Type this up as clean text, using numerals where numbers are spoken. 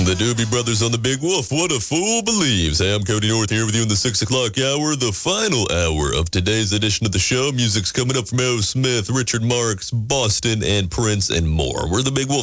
The Doobie Brothers on the Big Wolf. What a fool believes. Hey, I'm Cody North here with you in the 6 o'clock hour, the final hour of today's edition of the show. Music's coming up from Aerosmith, Richard Marx, Boston, and Prince, and more. We're the Big Wolf.